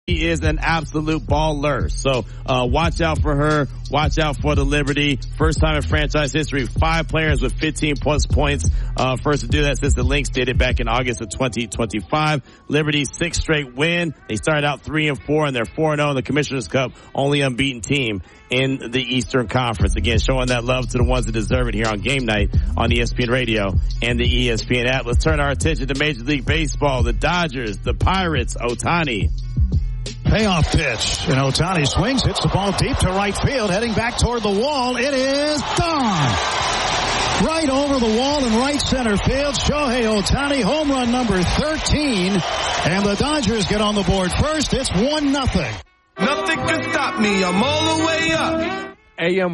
She is an absolute baller. So, watch out for her. Watch out for the Liberty. First time in franchise history, 5 players with 15 plus points. First to do that since the Lynx did it back in August of 2025. Liberty's 6th straight win. They started out 3-4 and they're 4-0 in the Commissioner's Cup, only unbeaten team in the Eastern Conference. Again, showing that love to the ones that deserve it here on Game Night on ESPN Radio and the ESPN app. Let's turn our attention to Major League Baseball. The Dodgers, the Pirates, Ohtani. Payoff pitch, and Ohtani swings, hits the ball deep to right field, heading back toward the wall. It is gone. Right over the wall in right center field. Shohei Ohtani, home run number 13, and the Dodgers get on the board first. It's 1-0. Nothing can stop me. I'm all the way up. AM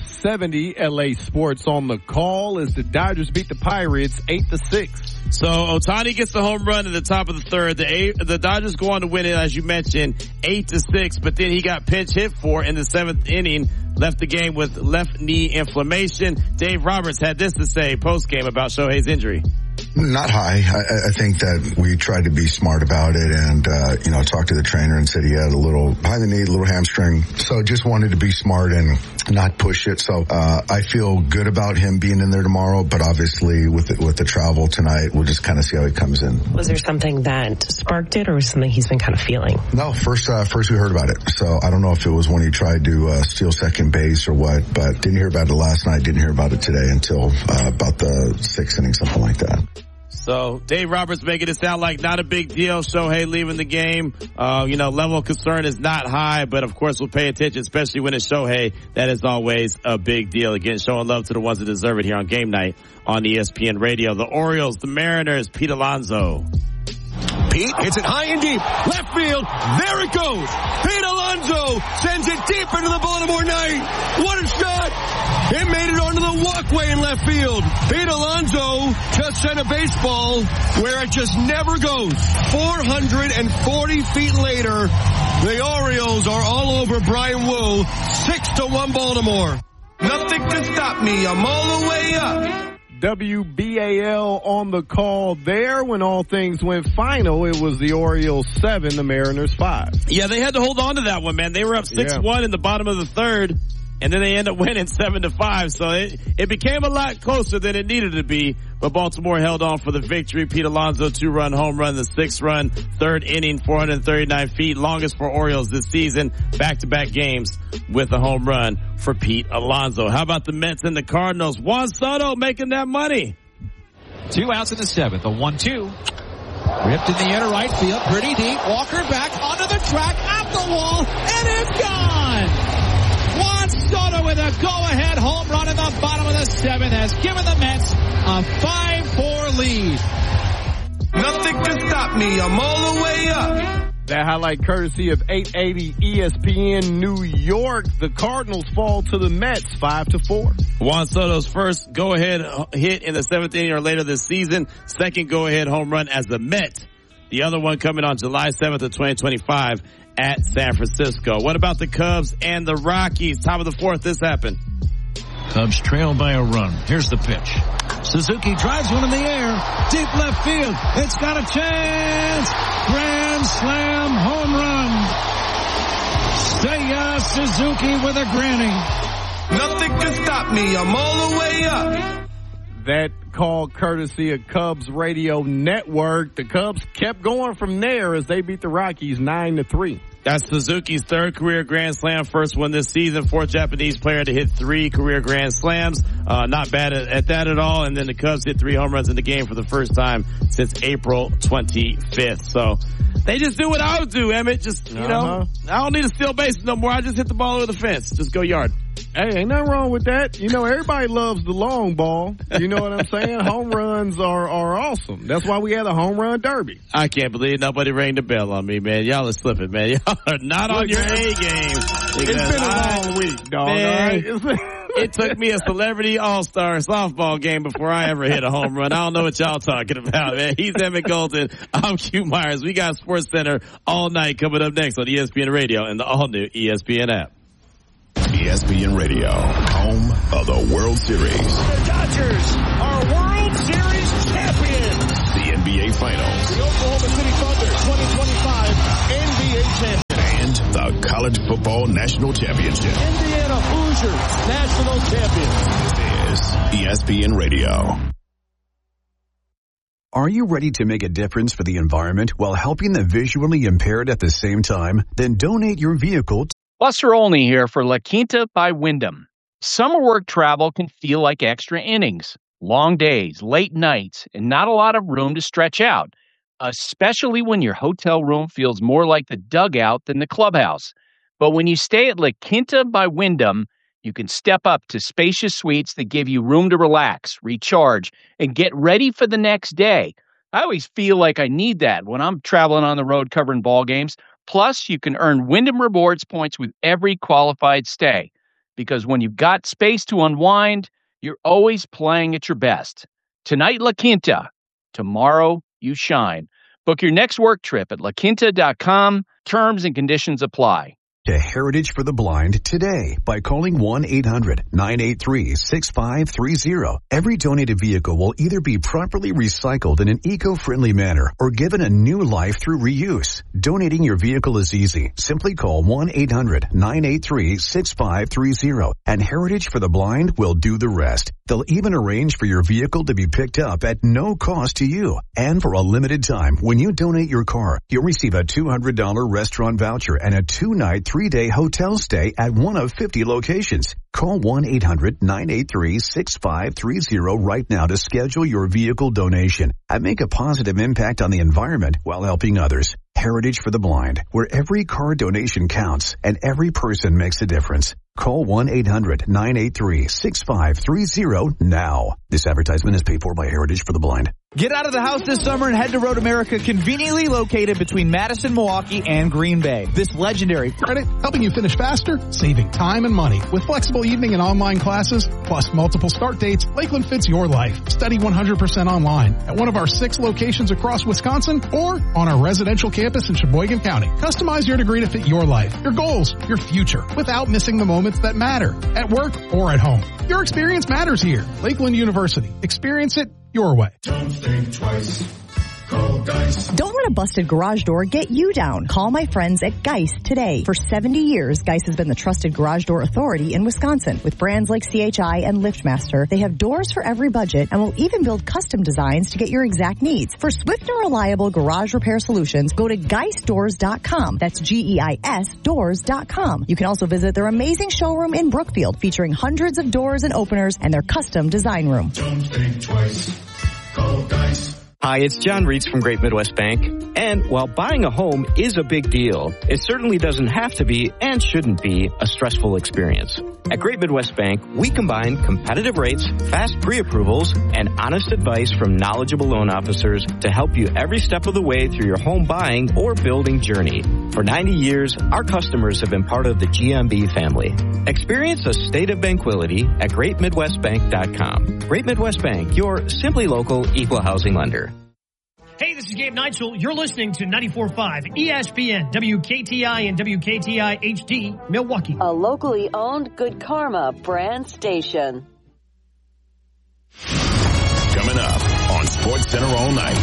570 LA Sports on the call as the Dodgers beat the Pirates 8-6. So Ohtani gets the home run at the top of the third. The Dodgers go on to win it, as you mentioned, 8-6. But then he got pinch hit for in the 7th inning. Left the game with left knee inflammation. Dave Roberts had this to say post game about Shohei's injury. Not high. I think that we tried to be smart about it and, talked to the trainer and said he had a little behind the knee, a little hamstring. So just wanted to be smart and not push it. So, I feel good about him being in there tomorrow, but obviously with the travel tonight, we'll just kind of see how he comes in. Was there something that sparked it or was something he's been kind of feeling? No, first we heard about it. So I don't know if it was when he tried to, steal second base or what, but didn't hear about it last night, didn't hear about it today until, about the 6th inning, something like that. So Dave Roberts making it sound like not a big deal. Shohei leaving the game. Level of concern is not high, but of course we'll pay attention, especially when it's Shohei. That is always a big deal. Again, showing love to the ones that deserve it here on Game Night on ESPN Radio. The Orioles, the Mariners, Pete Alonso. Pete hits it high and deep. Left field. There it goes. Pete Alonso sends it deep into the Baltimore night. What a shot. It made it onto the walkway in left field. Pete Alonso just sent a baseball where it just never goes. 440 feet later, the Orioles are all over Brian Wu. 6-1 Baltimore. Nothing can stop me. I'm all the way up. WBAL on the call there when all things went final. It was the Orioles 7, the Mariners 5. Yeah, they had to hold on to that one, man. They were up 6-1 in the bottom of the third, and then they end up winning 7-5. So it became a lot closer than it needed to be, but Baltimore held on for the victory. Pete Alonso, 2-run home run, the 6th run, 3rd inning, 439 feet, longest for Orioles this season. Back-to-back games with a home run for Pete Alonso. How about the Mets and the Cardinals? Juan Soto making that money. 2 outs in the 7th, a 1-2. Ripped in the air to right field, pretty deep. Walker back onto the track, at the wall, and it's gone! Juan Soto with a go-ahead home run in the bottom of the 7th has given the Mets a 5-4 lead. Nothing can stop me. I'm all the way up. That highlight courtesy of 880 ESPN New York. The Cardinals fall to the Mets 5-4. Juan Soto's first go-ahead hit in the 7th inning or later this season. Second go-ahead home run as the Met. The other one coming on July 7th of 2025 at San Francisco. What about the Cubs and the Rockies? Top of the 4th, this happened. Cubs trail by a run. Here's the pitch. Suzuki drives one in the air. Deep left field. It's got a chance. Grand slam home run. Seiya Suzuki with a granny. Nothing can stop me. I'm all the way up. That call courtesy of Cubs Radio Network. The Cubs kept going from there as they beat the Rockies 9-3. That's Suzuki's 3rd career Grand Slam, first one this season. 4th Japanese player to hit 3 career Grand Slams. Not bad at that at all. And then the Cubs hit 3 home runs in the game for the first time since April 25th. So they just do what I would do, Emmett. Just, I don't need to steal bases no more. I just hit the ball over the fence. Just go yard. Hey, ain't nothing wrong with that. Everybody loves the long ball. You know what I'm saying? Home runs are awesome. That's why we had a home run derby. I can't believe nobody rang the bell on me, man. Y'all are slipping, man. Y'all are not on your A game. It's been a long week, dog. Man, it took me a celebrity all-star softball game before I ever hit a home run. I don't know what y'all talking about, man. He's Emmett Golden. I'm Q Myers. We got Sports Center all night coming up next on ESPN Radio and the all-new ESPN app. ESPN Radio, home of the World Series. The Dodgers are World Series champions. The NBA Finals. The Oklahoma City Thunder 2025 NBA champions. College Football National Championship. Indiana Hoosiers national champions. This is ESPN Radio. Are you ready to make a difference for the environment while helping the visually impaired at the same time? Then donate your vehicle. Buster Olney here for La Quinta by Wyndham. Summer work travel can feel like extra innings. Long days, late nights, and not a lot of room to stretch out, especially when your hotel room feels more like the dugout than the clubhouse. But when you stay at La Quinta by Wyndham, you can step up to spacious suites that give you room to relax, recharge, and get ready for the next day. I always feel like I need that when I'm traveling on the road covering ball games. Plus, you can earn Wyndham Rewards points with every qualified stay. Because when you've got space to unwind, you're always playing at your best. Tonight, La Quinta. Tomorrow, you shine. Book your next work trip at laquinta.com. Terms and conditions apply. To Heritage for the Blind today by calling 1-800-983-6530. Every donated vehicle will either be properly recycled in an eco-friendly manner or given a new life through reuse. Donating your vehicle is easy. Simply call 1-800-983-6530 and Heritage for the Blind will do the rest. They'll even arrange for your vehicle to be picked up at no cost to you. And for a limited time, when you donate your car, you'll receive a $200 restaurant voucher and a 2-night 3-day hotel stay at one of 50 locations. Call 1-800-983-6530 right now to schedule your vehicle donation and make a positive impact on the environment while helping others. Heritage for the Blind, where every car donation counts and every person makes a difference. Call 1-800-983-6530 now. This advertisement is paid for by Heritage for the Blind. Get out of the house this summer and head to Road America, conveniently located between Madison, Milwaukee, and Green Bay. This legendary credit helping you finish faster, saving time and money. With flexible evening and online classes, plus multiple start dates, Lakeland fits your life. Study 100% online at one of our 6 locations across Wisconsin or on our residential campus in Sheboygan County. Customize your degree to fit your life, your goals, your future, without missing the moments that matter at work or at home. Your experience matters here. Lakeland University. Experience it your way. Don't think twice. Call Geist. Don't let a busted garage door get you down. Call my friends at Geist today. For 70 years, Geist has been the trusted garage door authority in Wisconsin. With brands like CHI and LiftMaster, they have doors for every budget and will even build custom designs to get your exact needs. For swift and reliable garage repair solutions, go to GeistDoors.com. That's GEIS doors.com. You can also visit their amazing showroom in Brookfield, featuring hundreds of doors and openers and their custom design room. Don't think twice. Call Geist. Hi, it's John Reitz from Great Midwest Bank. And while buying a home is a big deal, it certainly doesn't have to be and shouldn't be a stressful experience. At Great Midwest Bank, we combine competitive rates, fast pre-approvals, and honest advice from knowledgeable loan officers to help you every step of the way through your home buying or building journey. For 90 years, our customers have been part of the GMB family. Experience a state of tranquility at GreatMidwestBank.com. Great Midwest Bank, your simply local equal housing lender. Hey, this is Gabe Neitzel. You're listening to 94.5 ESPN, WKTI and WKTI HD, Milwaukee. A locally owned Good Karma brand station. Coming up on SportsCenter all night.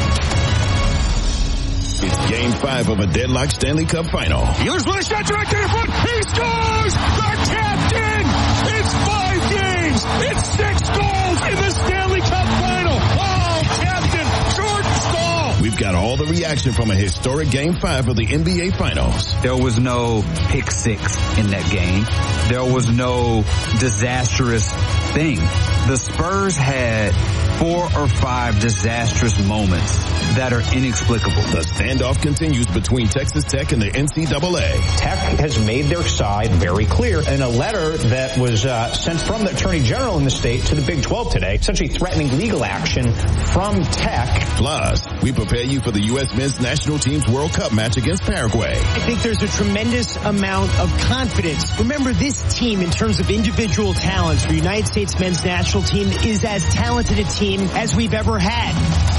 It's Game 5 of a deadlock Stanley Cup final. Steelers with a shot directed in front. He scores! The captain! It's 5 games! It's 6 goals in the Stanley Cup final! Oh, captain! Jordan Staal! We've got all the reaction from a historic Game 5 of the NBA Finals. There was no pick six in that game. There was no disastrous thing. The Spurs had 4 or 5 disastrous moments that are inexplicable. The standoff continues between Texas Tech and the NCAA. Tech has made their side very clear in a letter that was sent from the Attorney General in the state to the Big 12 today, essentially threatening legal action from Tech. Plus, we prepare you for the U.S. men's national team's World Cup match against Paraguay. I think there's a tremendous amount of confidence. Remember, this team, in terms of individual talents, the United States men's national team is as talented a team as we've ever had.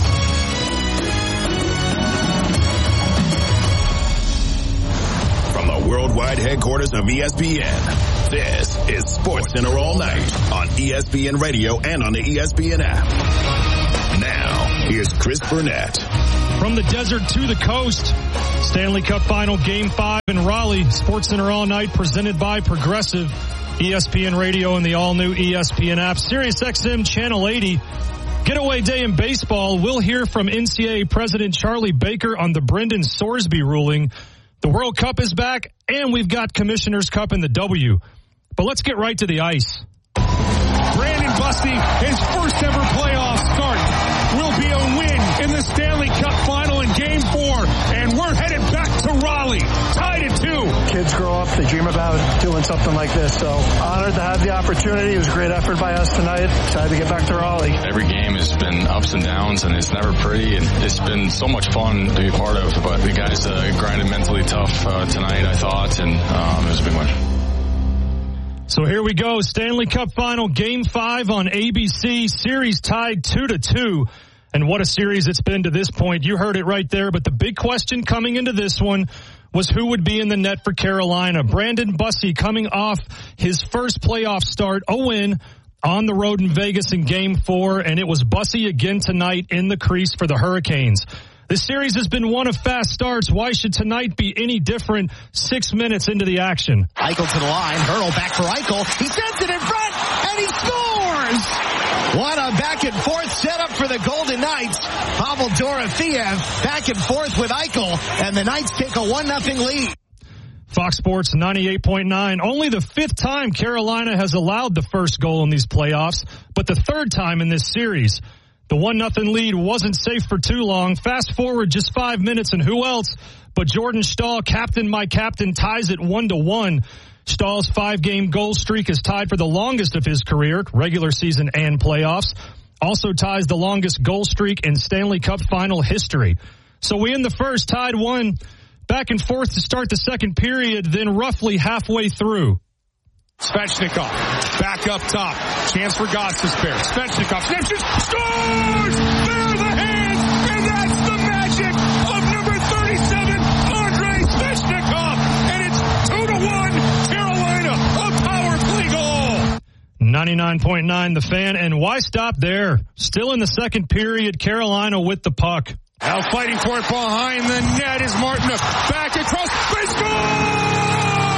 From the worldwide headquarters of ESPN, this is SportsCenter all night on ESPN Radio and on the ESPN app. Now, here's Chris Burnett. From the desert to the coast, Stanley Cup Final Game 5 in Raleigh. SportsCenter All Night presented by Progressive. ESPN Radio and the all-new ESPN app. SiriusXM Channel 80. Getaway day in baseball. We'll hear from NCAA President Charlie Baker on the Brendan Sorsby ruling. The World Cup is back, and we've got Commissioner's Cup in the W. But let's get right to the ice. Brandon Busty, his first ever playoff start, will be a win in the Stanley Cup Final in Game 4. And we're headed back to Raleigh, tied at 2. Kids grow up, they dream about doing something like this. So honored to have the opportunity. It was a great effort by us tonight. Excited to get back to Raleigh. Every game has been ups and downs, and it's never pretty. And it's been so much fun to be a part of. But the guys grinded mentally tough tonight, I thought, and it was a big win. So here we go. Stanley Cup Final Game 5 on ABC. Series tied 2-2. And what a series it's been to this point. You heard it right there. But the big question coming into this one was who would be in the net for Carolina. Brandon Busty coming off his first playoff start, a win on the road in Vegas in Game 4. And it was Busty again tonight in the crease for the Hurricanes. This series has been one of fast starts. Why should tonight be any different 6 minutes into the action? Eichel to the line. Hurdle back for Eichel. He sends it in front, and he scores! What a back-and-forth setup for the Golden Knights. Pavel Dorofeev back and forth with Eichel, and the Knights take a 1-0 lead. Fox Sports 98.9. Only the 5th time Carolina has allowed the first goal in these playoffs, but the 3rd time in this series. The 1-0 lead wasn't safe for too long. Fast forward just 5 minutes, and who else but Jordan Staal, captain my captain, ties it 1-1. Staal's 5-game goal streak is tied for the longest of his career, regular season and playoffs. Also ties the longest goal streak in Stanley Cup Final history. So we end the first, tied 1, back and forth to start the second period, then roughly halfway through. Svechnikov, back up top. Chance for Gostisbehere. Svechnikov, snapshot, scores! There are the hands, and that's the magic of number 37, Andrei Svechnikov. And it's 2-1, Carolina, a power play goal. 99.9 The Fan, and why stop there? Still in the second period, Carolina with the puck. Now fighting for it behind the net is Martinov. Back across, they score!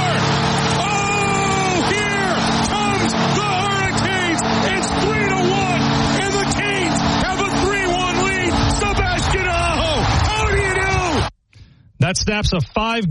It's 3-1, and the Canes have a 3-1 lead. Sebastian Aho, how do you do? That snaps a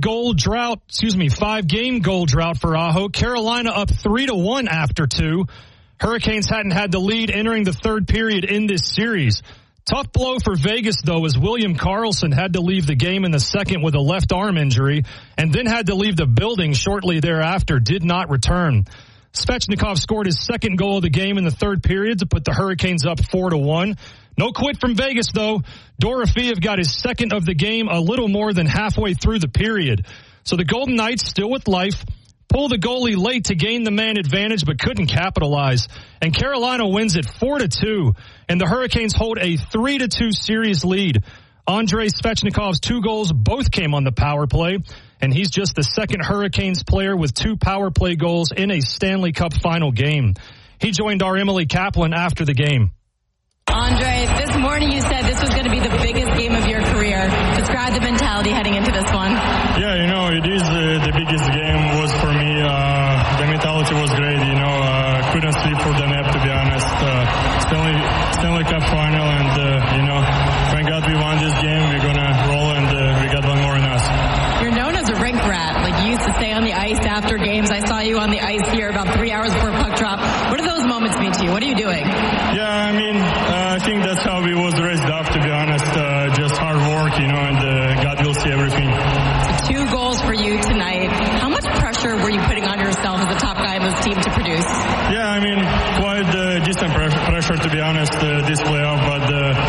5-game goal drought for Aho. Carolina up 3-1 after 2. Hurricanes hadn't had the lead entering the third period in this series. Tough blow for Vegas, though, as William Karlsson had to leave the game in the second with a left arm injury, and then had to leave the building shortly thereafter, did not return. Svechnikov scored his second goal of the game in the third period to put the Hurricanes up 4-1. No quit from Vegas, though. Dorofeev got his second of the game a little more than halfway through the period. So the Golden Knights, still with life, pull the goalie late to gain the man advantage, but couldn't capitalize. And Carolina wins it 4-2, and the Hurricanes hold a 3-2 series lead. Andrei Svechnikov's 2 goals both came on the power play, and he's just the second Hurricanes player with 2 power play goals in a Stanley Cup Final game. He joined our Emily Kaplan after the game. Andre, this morning you said this was going to be the biggest game of your career. Describe the mentality heading into this one. Yeah, it is the biggest game was for me. The mentality was great, couldn't sleep for the nap, to be honest. Stanley Cup Final, and, thank God we won this game. We're going to roll, and we got one more in us. You're known as a rink rat. You used to stay on the ice after games. I saw you on the ice here about 3 hours before puck drop. What do those moments mean to you? What are you doing? Yeah, I think that's how we was raised up, to be honest. Just hard work, and God will see everything. So 2 goals for you tonight. How much pressure were you putting on yourself as the top guy in this team to produce? Yeah, quite decent pressure, to be honest, this playoff. But,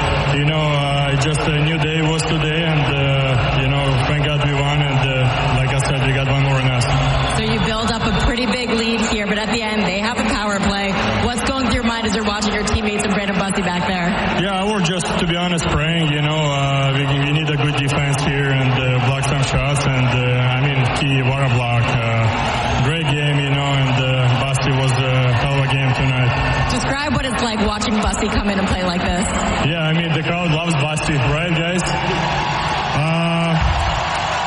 just a new day was today, and, thank God we won. And, like I said, we got one more in us. So you build up a pretty big lead here, but at the end, they have a power play. What's going through your mind as you're watching your teammates and Brandon Busty back there? Yeah, we're just, to be honest, praying, we need a good defense here and block some shots, and, key water block. Great game, and Busty was a hell of a game tonight. Describe what it's like watching Busty come in and play like this. Yeah, the crowd loves Busty, right, guys?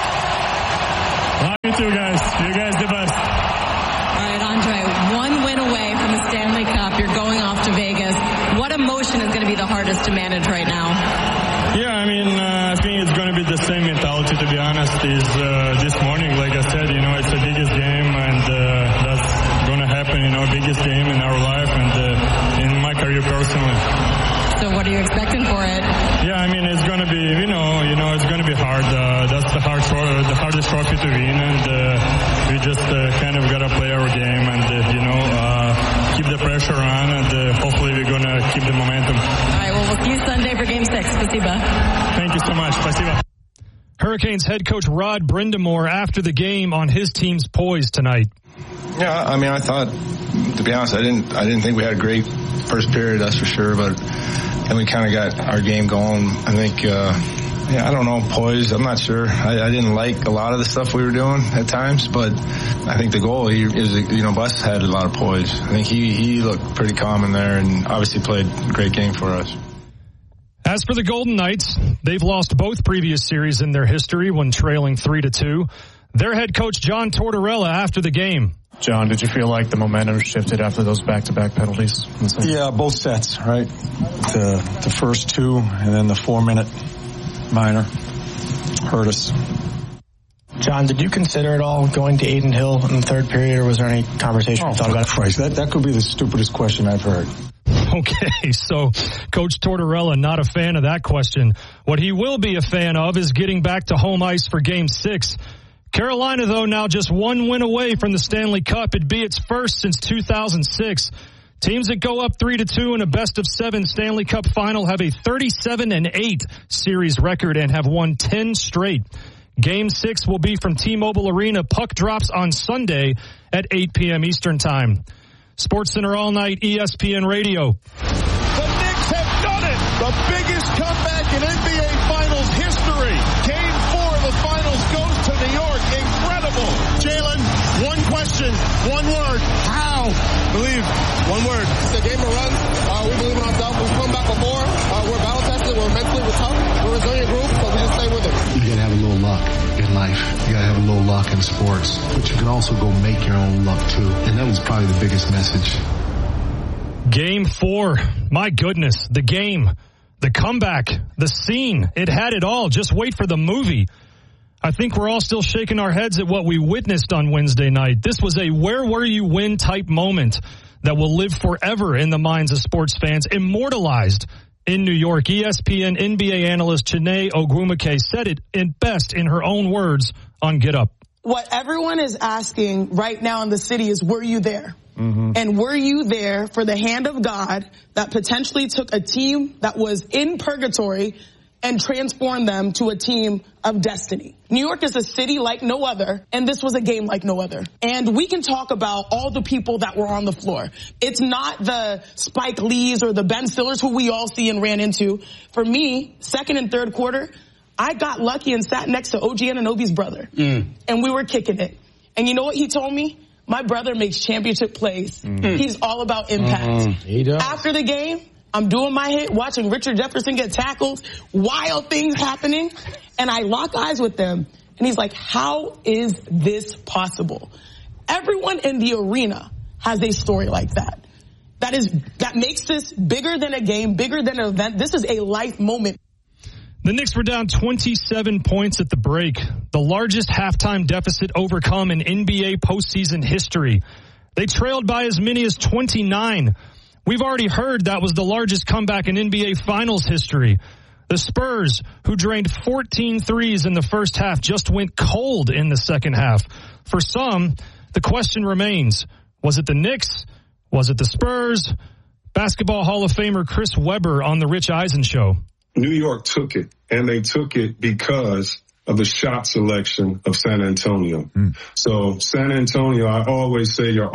to manage right now? Yeah, I mean, I think it's going to be the same mentality, to be honest, is this morning. Like I said, it's the biggest game, and that's going to happen, biggest game in our life and in my career personally. So what are you expecting for it? Yeah, I mean, it's going to be, it's going to be hard. That's the hardest trophy to win, and we just kind of got to play our game and, keep the pressure on, and hopefully we're going to keep the momentum. All right, well, we'll see you Sunday for Game 6. Spasiba. Thank you so much. Spasiba. Hurricanes head coach Rod Brind'Amour after the game on his team's poise tonight. Yeah, I mean, I thought, to be honest, I didn't think we had a great first period, that's for sure, but then we kind of got our game going. I think, I don't know, poised, I'm not sure. I didn't like a lot of the stuff we were doing at times, but I think the goal is, Bus had a lot of poise. I think he looked pretty calm in there and obviously played a great game for us. As for the Golden Knights, they've lost both previous series in their history when trailing 3-2. Their head coach John Tortorella after the game. John, did you feel like the momentum shifted after those back-to-back penalties? Yeah, both sets, right? The first two and then the 4-minute minor hurt us. John, did you consider at all going to Adin Hill in the third period, or was there any conversation you thought about it? Christ, that could be the stupidest question I've heard. Okay, so Coach Tortorella not a fan of that question. What he will be a fan of is getting back to home ice for Game 6. Carolina, though, now just one win away from the Stanley Cup. It'd be its first since 2006. Teams that go up 3-2 in a best-of-7 Stanley Cup final have a 37-8 series record and have won 10 straight. Game 6 will be from T-Mobile Arena. Puck drops on Sunday at 8 p.m. Eastern Time. SportsCenter All Night, ESPN Radio. The Knicks have done it. The biggest comeback in NBA Finals history. Game 4 of the Finals goes to New York. Incredible. Jalen, one question, one word. How? Believe. One word. It's a game of runs. We believe in ourselves. We've come back before. We're battle tested. We're mentally tough. We're a resilient group, so we just stay with it. You gotta have a little luck in life. You gotta have a little luck in sports. But you can also go make your own luck too. And that was probably the biggest message. Game 4. My goodness. The game. The comeback. The scene. It had it all. Just wait for the movie. I think we're all still shaking our heads at what we witnessed on Wednesday night. This was a where were you when type moment that will live forever in the minds of sports fans, immortalized in New York. ESPN NBA analyst Chiney Ogwumike said it best in her own words on Get Up. What everyone is asking right now in the city is, were you there? Mm-hmm. And were you there for the hand of God that potentially took a team that was in purgatory and transformed them to a team of destiny? New York is a city like no other, and this was a game like no other. And we can talk about all the people that were on the floor. It's not the Spike Lees or the Ben Stillers who we all see and ran into. For me, second and third quarter, I got lucky and sat next to OG Anunoby's brother. And we were kicking it. And you know what he told me? My brother makes championship plays. He's all about impact. He does. After the game, I'm doing my hit, watching Richard Jefferson get tackled, wild things happening, and I lock eyes with them. And he's like, how is this possible? Everyone in the arena has a story like that. That makes this bigger than a game, bigger than an event. This is a life moment. The Knicks were down 27 points at the break, the largest halftime deficit overcome in NBA postseason history. They trailed by as many as 29. We've already heard that was the largest comeback in NBA Finals history. The Spurs, who drained 14 threes in the first half, just went cold in the second half. For some, the question remains, was it the Knicks? Was it the Spurs? Basketball Hall of Famer Chris Webber on The Rich Eisen Show. New York took it, and they took it because of the shot selection of San Antonio. So San Antonio, I always say your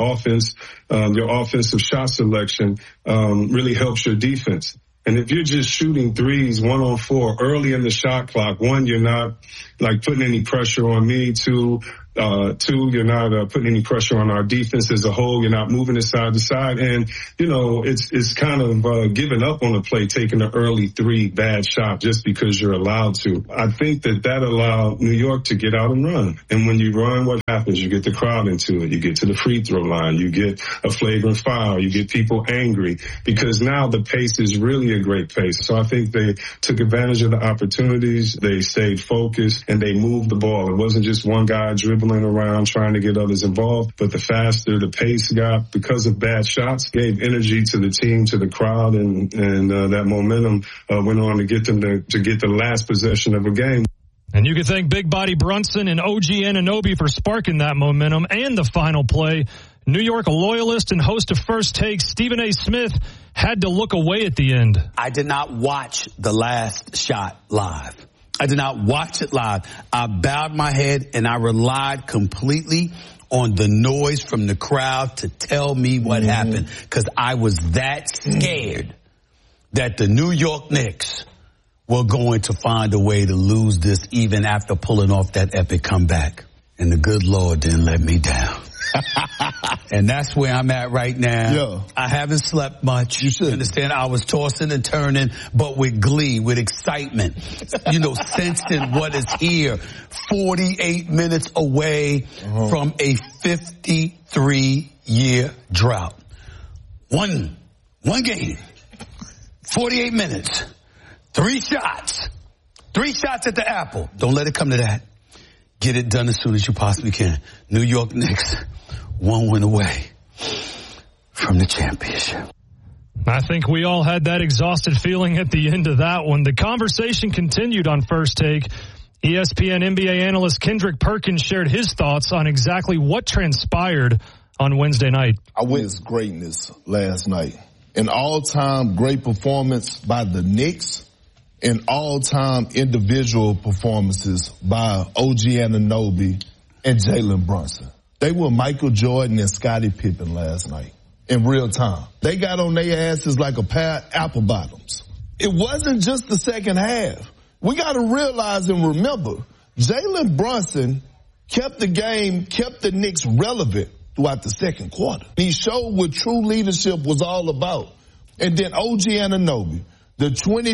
offensive shot selection really helps your defense. And if you're just shooting threes 1-on-4 early in the shot clock, one, you're not like putting any pressure on me. Two, Two, you're not putting any pressure on our defense as a whole. You're not moving it side to side. And, you know, it's kind of giving up on the play, taking an early 3 bad shot just because you're allowed to. I think that allowed New York to get out and run. And when you run, what happens? You get the crowd into it. You get to the free throw line. You get a flagrant foul. You get people angry because now the pace is really a great pace. So I think they took advantage of the opportunities. They stayed focused and they moved the ball. It wasn't just one guy dribbling around trying to get others involved, but the faster the pace got because of bad shots gave energy to the team, to the crowd, and that momentum went on to get them to get the last possession of a game. And you can thank Big Body Brunson and OG Anunoby for sparking that momentum and the final play. New York loyalist and host of First Take, Stephen A. Smith, had to look away at the end. I did not watch the last shot live. I did not watch it live. I bowed my head and I relied completely on the noise from the crowd to tell me what happened, because I was that scared that the New York Knicks were going to find a way to lose this even after pulling off that epic comeback. And the good Lord didn't let me down. And that's where I'm at right now. Yeah. I haven't slept much. You should understand. I was tossing and turning, but with glee, with excitement, you know, sensing what is here. 48 minutes away from a 53-year drought. One game, 48 minutes, 3 shots at the apple. Don't let it come to that. Get it done as soon as you possibly can. New York Knicks, 1 win away from the championship. I think we all had that exhausted feeling at the end of that one. The conversation continued on First Take. ESPN NBA analyst Kendrick Perkins shared his thoughts on exactly what transpired on Wednesday night. I witnessed greatness last night. An all-time great performance by the Knicks and all-time individual performances by OG Anunoby and Jalen Brunson. They were Michael Jordan and Scottie Pippen last night in real time. They got on their asses like a pair of apple bottoms. It wasn't just the second half. We got to realize and remember, Jalen Brunson kept the Knicks relevant throughout the second quarter. He showed what true leadership was all about. And then OG Anunoby, the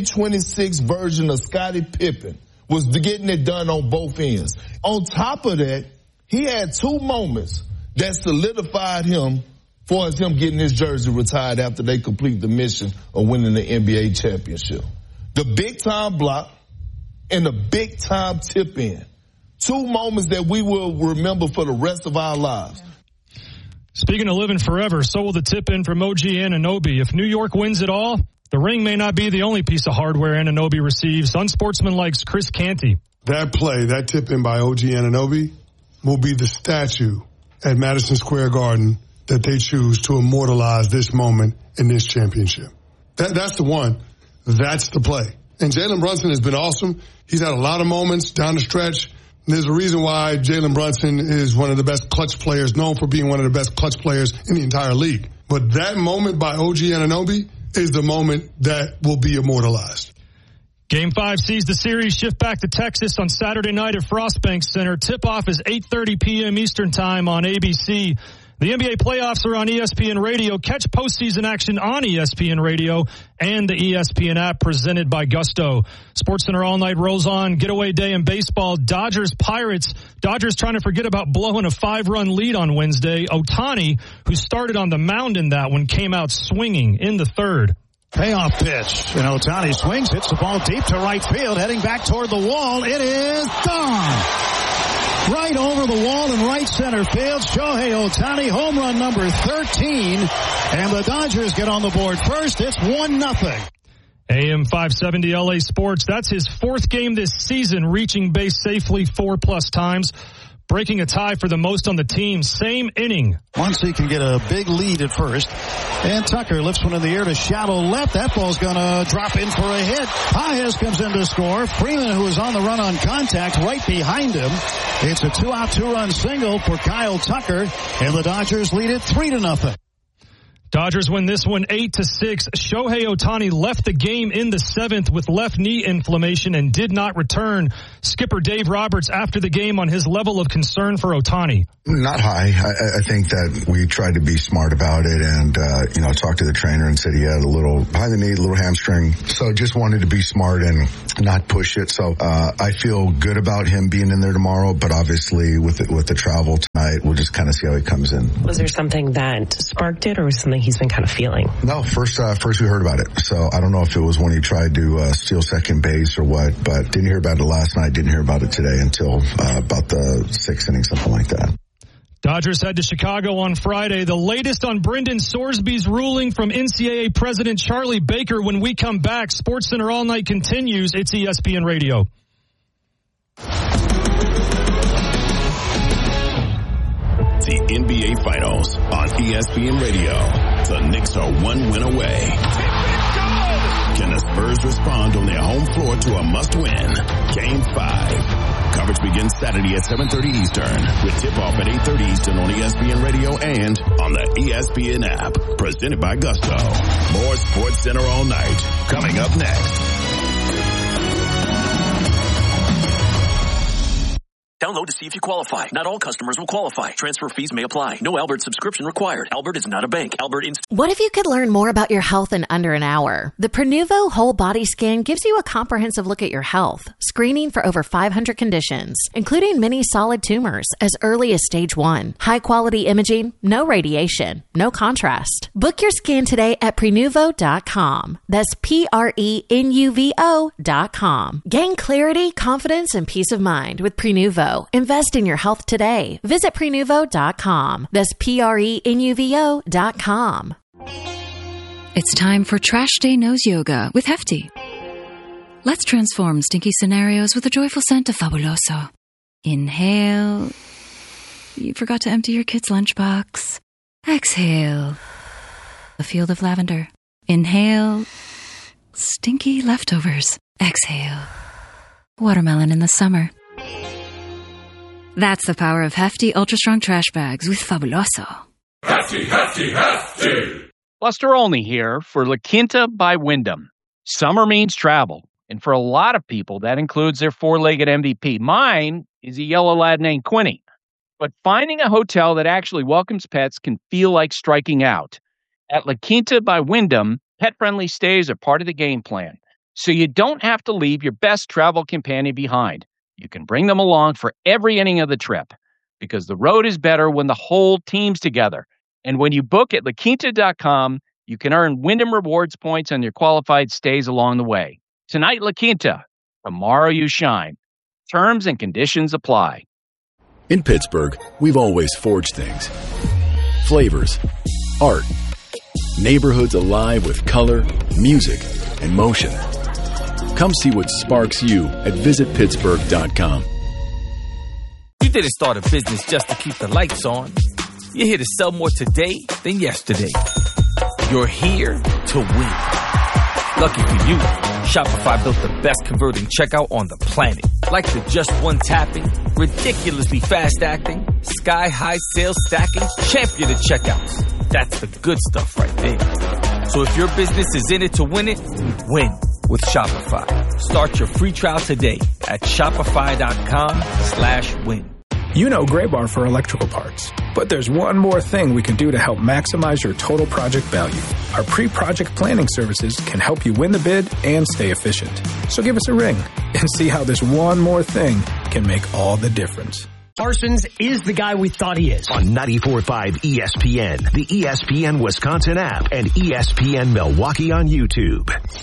2026 version of Scottie Pippen, was getting it done on both ends. On top of that, he had 2 moments that solidified him for him getting his jersey retired after they complete the mission of winning the NBA championship. The big-time block and the big-time tip-in. 2 moments that we will remember for the rest of our lives. Speaking of living forever, so will the tip-in from OG Anunoby. If New York wins it all, the ring may not be the only piece of hardware Anunoby receives. Unsportsmanlike's Chris Canty. That play, that tip-in by OG Anunoby, will be the statue at Madison Square Garden that they choose to immortalize this moment in this championship. That's the one. That's the play. And Jalen Brunson has been awesome. He's had a lot of moments down the stretch. There's a reason why Jalen Brunson is one of the best clutch players, known for being one of the best clutch players in the entire league. But that moment by OG Anunoby is the moment that will be immortalized. Game 5 sees the series shift back to Texas on Saturday night at Frostbank Center. Tip-off is 8:30 p.m. Eastern Time on ABC. The NBA playoffs are on ESPN Radio. Catch postseason action on ESPN Radio and the ESPN app presented by Gusto. SportsCenter All Night rolls on. Getaway day in baseball. Dodgers-Pirates. Dodgers trying to forget about blowing a 5-run lead on Wednesday. Ohtani, who started on the mound in that one, came out swinging in the 3rd. Payoff pitch. And Ohtani swings, hits the ball deep to right field, heading back toward the wall. It is gone. Right over the wall in right center field. Shohei Ohtani, home run number 13. And the Dodgers get on the board first. It's 1-0. AM 570 LA Sports. That's his 4th game this season, reaching base safely 4+ times. Breaking a tie for the most on the team. Same inning. Once he can get a big lead at first. And Tucker lifts one in the air to shallow left. That ball's going to drop in for a hit. Pages comes in to score. Freeman, who is on the run on contact, right behind him. It's a 2-out, 2-run single for Kyle Tucker. And the Dodgers lead it 3-0. Dodgers win this one 8-6. Shohei Ohtani left the game in the 7th with left knee inflammation and did not return. Skipper Dave Roberts after the game on his level of concern for Ohtani. Not high. I think that we tried to be smart about it and, talked to the trainer and said he had a little behind the knee, a little hamstring. So just wanted to be smart and not push it. So, I feel good about him being in there tomorrow, but obviously with the travel tonight, we'll just kind of see how he comes in. Was there something that sparked it or was something he's been kind of feeling? No, first we heard about it. So I don't know if it was when he tried to steal second base or what, but didn't hear about it last night, didn't hear about it today until about the 6th inning, something like that. Dodgers head to Chicago on Friday. The latest on Brendan Sorsby's ruling from NCAA President Charlie Baker. When we come back, SportsCenter All Night continues. It's ESPN Radio. The NBA Finals on ESPN Radio. The Knicks are one win away. Can the Spurs respond on their home floor to a must-win? Game 5. Coverage begins Saturday at 7:30 Eastern with tip-off at 8:30 Eastern on ESPN Radio and on the ESPN app. Presented by Gusto. More SportsCenter All Night. Coming up next. Download to see if you qualify. Not all customers will qualify. Transfer fees may apply. No Albert subscription required. Albert is not a bank. What if you could learn more about your health in under an hour? The Prenuvo Whole Body Scan gives you a comprehensive look at your health, screening for over 500 conditions, including many solid tumors as early as stage 1. High quality imaging, no radiation, no contrast. Book your scan today at Prenuvo.com. That's Prenuvo.com. Gain clarity, confidence, and peace of mind with Prenuvo. Invest in your health today. Visit Prenuvo.com. That's Prenuvo.com. It's time for Trash Day Nose Yoga with Hefty. Let's transform stinky scenarios with a joyful scent of Fabuloso. Inhale. You forgot to empty your kid's lunchbox. Exhale. A field of lavender. Inhale. Stinky leftovers. Exhale. Watermelon in the summer. That's the power of Hefty Ultra Strong Trash Bags with Fabuloso. Hefty, hefty, hefty! Buster Olney here for La Quinta by Wyndham. Summer means travel, and for a lot of people, that includes their four-legged MVP. Mine is a yellow lad named Quinny. But finding a hotel that actually welcomes pets can feel like striking out. At La Quinta by Wyndham, pet-friendly stays are part of the game plan, so you don't have to leave your best travel companion behind. You can bring them along for every inning of the trip because the road is better when the whole team's together. And when you book at LaQuinta.com, you can earn Wyndham Rewards points on your qualified stays along the way. Tonight, La Quinta. Tomorrow, you shine. Terms and conditions apply. In Pittsburgh, we've always forged things. Flavors, art, neighborhoods alive with color, music, and motion. Come see what sparks you at visitpittsburgh.com. You didn't start a business just to keep the lights on. You're here to sell more today than yesterday. You're here to win. Lucky for you, Shopify built the best converting checkout on the planet. Like the just one tapping, ridiculously fast acting, sky-high sales stacking, champion of checkouts. That's the good stuff right there. So if your business is in it to win it, win with Shopify. Start your free trial today at shopify.com/win. You know Graybar for electrical parts, but there's one more thing we can do to help maximize your total project value. Our pre-project planning services can help you win the bid and stay efficient. So give us a ring and see how this one more thing can make all the difference. Parsons is the guy we thought he is. On 94.5 ESPN, the ESPN Wisconsin app, and ESPN Milwaukee on YouTube.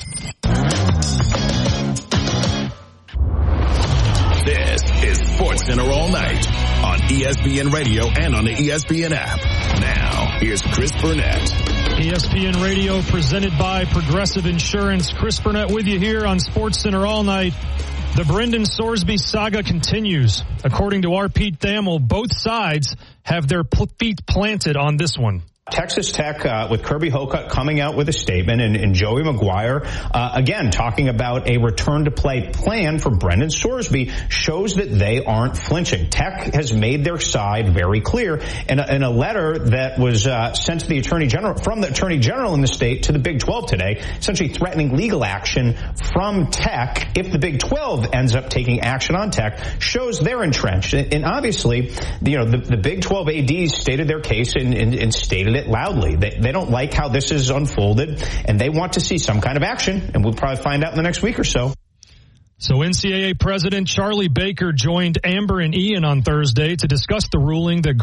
This is SportsCenter All Night on ESPN Radio and on the ESPN app. Now, here's Chris Burnett. ESPN Radio presented by Progressive Insurance. Chris Burnett with you here on SportsCenter All Night. The Brendan Sorsby saga continues. According to our Pete Thamel, both sides have their feet planted on this one. Texas Tech with Kirby Hocutt coming out with a statement and Joey McGuire again talking about a return to play plan for Brendan Sorsby shows that they aren't flinching. Tech has made their side very clear in a letter that was sent to the Attorney General from the Attorney General in the state to the Big 12 today, essentially threatening legal action from Tech if the Big 12 ends up taking action on Tech, shows they're entrenched. And obviously, the Big 12 ADs stated their case and stated it loudly. They don't like how this is unfolded, and they want to see some kind of action, and we'll probably find out in the next week or so. So NCAA President Charlie Baker joined Amber and Ian on Thursday to discuss the ruling that